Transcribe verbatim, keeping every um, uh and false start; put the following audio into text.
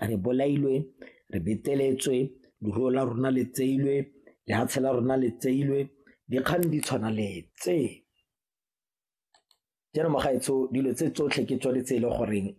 re bolailwe re beteletswe leruo la rona le tseilwe lehatshe la rona le tseilwe dikgang di tshwana le tse jaanong magaetsho dilo tse tsotlhe ke tsone tse e le goreng